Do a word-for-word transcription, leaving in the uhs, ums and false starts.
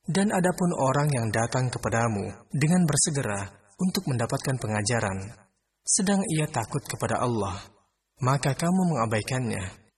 Dan adapun orang yang datang kepadamu dengan bersegera untuk mendapatkan pengajaran, sedang ia takut kepada Allah, maka kamu mengabaikannya.